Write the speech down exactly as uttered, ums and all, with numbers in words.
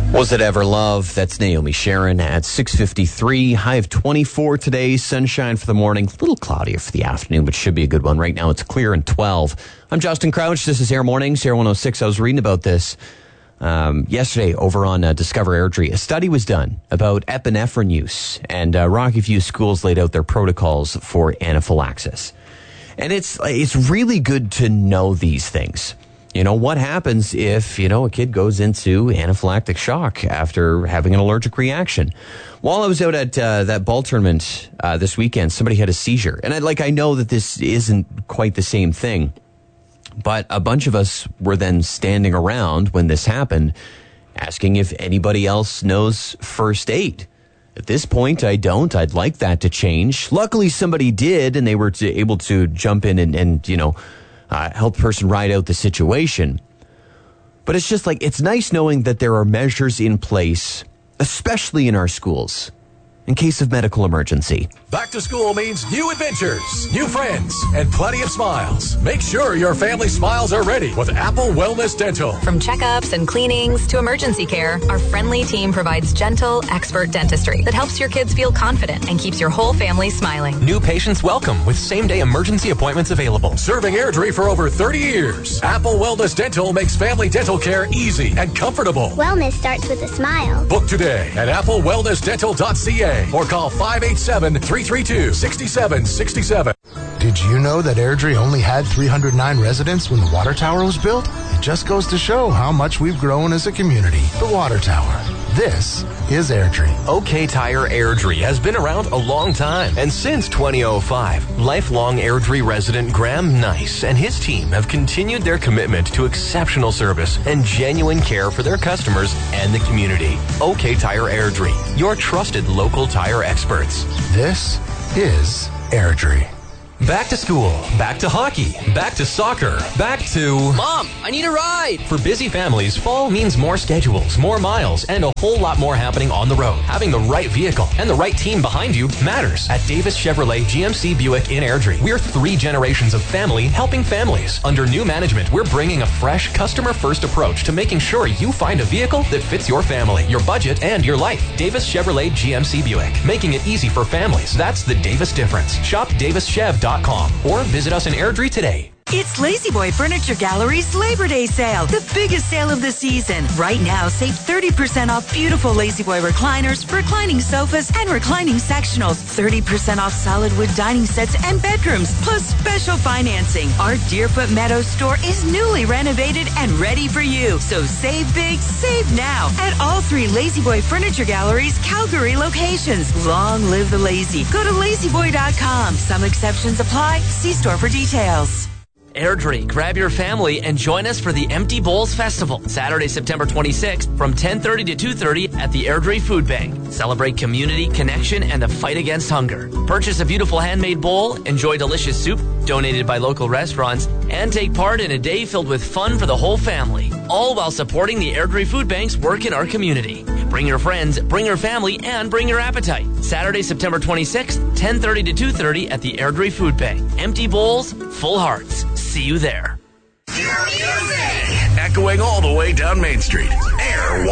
Was It Ever Love? That's Naomi Sharon at six fifty-three. High of twenty-four today. Sunshine for the morning. A little cloudier for the afternoon, but should be a good one. Right now it's clear and twelve. I'm Justin Crouch. This is Air Mornings, Air one oh six. I was reading about this um, yesterday over on uh, Discover Airdrie. A study was done about epinephrine use, and uh, Rocky View schools laid out their protocols for anaphylaxis. And it's it's really good to know these things. You know, what happens if, you know, a kid goes into anaphylactic shock after having an allergic reaction? While I was out at uh, that ball tournament uh, this weekend, somebody had a seizure. And I, like, I know that this isn't quite the same thing, but a bunch of us were then standing around when this happened, asking if anybody else knows first aid. At this point, I don't. I'd like that to change. Luckily, somebody did, and they were to, able to jump in and, and you know, Uh, help the person ride out the situation. But it's just like, it's nice knowing that there are measures in place, especially in our schools, in case of medical emergency. Back to school means new adventures, new friends, and plenty of smiles. Make sure your family smiles are ready with Apple Wellness Dental. From checkups and cleanings to emergency care, our friendly team provides gentle, expert dentistry that helps your kids feel confident and keeps your whole family smiling. New patients welcome with same-day emergency appointments available. Serving Airdrie for over thirty years, Apple Wellness Dental makes family dental care easy and comfortable. Wellness starts with a smile. Book today at apple wellness dental dot c a or call five eight seven, three three two, six seven six seven. Did you know that Airdrie only had three hundred nine residents when the water tower was built? It just goes to show how much we've grown as a community. The water tower. This is Airdrie. OK Tire Airdrie has been around a long time. And since twenty oh five, lifelong Airdrie resident Graham Nice and his team have continued their commitment to exceptional service and genuine care for their customers and the community. OK Tire Airdrie, your trusted local tire experts. This is Airdrie. Back to school, back to hockey, back to soccer, back to... Mom, I need a ride! For busy families, fall means more schedules, more miles, and a whole lot more happening on the road. Having the right vehicle and the right team behind you matters. At Davis Chevrolet G M C Buick in Airdrie, we're three generations of family helping families. Under new management, we're bringing a fresh, customer-first approach to making sure you find a vehicle that fits your family, your budget, and your life. Davis Chevrolet G M C Buick, making it easy for families. That's the Davis difference. Shop davis chev dot com or visit us in Airdrie today. It's La-Z-Boy Furniture Gallery's Labor Day sale, the biggest sale of the season. Right now, save thirty percent off beautiful La-Z-Boy recliners, reclining sofas, and reclining sectionals. thirty percent off solid wood dining sets and bedrooms, plus special financing. Our Deerfoot Meadows store is newly renovated and ready for you. So save big, save now at all three La-Z-Boy Furniture Gallery's Calgary locations. Long live the lazy. Go to lazy boy dot com. Some exceptions apply. See store for details. Airdrie, grab your family and join us for the Empty Bowls Festival, Saturday, September twenty-sixth from ten thirty to two thirty at the Airdrie Food Bank. Celebrate community, connection, and the fight against hunger. Purchase a beautiful handmade bowl, enjoy delicious soup donated by local restaurants, and take part in a day filled with fun for the whole family, all while supporting the Airdrie Food Bank's work in our community. Bring your friends, bring your family, and bring your appetite. Saturday, September twenty-sixth, ten thirty to two thirty at the Airdrie Food Bank. Empty bowls, full hearts. See you there. Echoing all the way down Main Street.